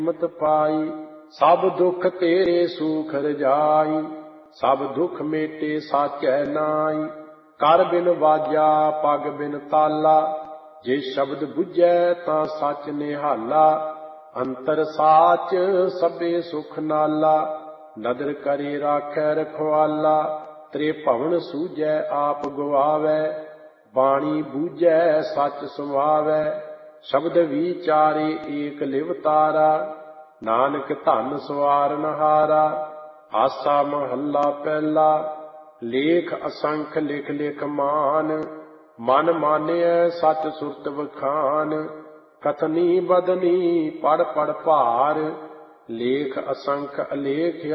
ਮਤ ਪਾਈ। ਸਭ ਦੁਖ ਤੇਰੇ ਸੂਖ ਰਜਾਈ, ਸਭ ਦੁਖ ਮੇਟੇ ਸਾਚੈ ਨਾਈ। ਕਰ ਬਿਨ ਵਾਜਾ ਪਗ ਬਿਨ ਤਾਲਾ, ਜੇ ਸ਼ਬਦ ਬੁੱਝੈ ਤਾਂ ਸੱਚ ਨਿਹਾਲਾ। ਅੰਤਰ ਸਾਚ ਸਭੇ ਸੁਖ ਨਾਲਾ, ਨਦਰ ਕਰੇ ਰਾਖੈ ਰਖਵਾਲਾ। ਤ੍ਰੇ ਭਵਨ ਸੂਝੈ ਆਪ ਗਵਾਵੈ, ਬਾਣੀ ਬੂਝੈ ਸੱਚ ਸੁਭਾਵੈ। ਸ਼ਬਦ ਵਿਚਾਰੇ ਏਕ ਲਿਵਤਾਰਾ, ਨਾਨਕ ਧਨ ਸਵਾਰਨ ਹਾਰਾ। ਆਸਾ ਮਹੱਲਾ ਪਹਿਲਾ। ਲੇਖ ਅਸੰਖ ਲਿਖ ਲਿਖ ਮਾਨ, ਮਨ ਮਾਨਿਐ ਸੱਚ ਸੁਰਤ ਵਖਾਨ। ਕਥਨੀ ਬਦਨੀ ਪੜ ਪੜ ਭਾਰ, ਲੇਖ ਅਸੰਖ ਅਲੇਖ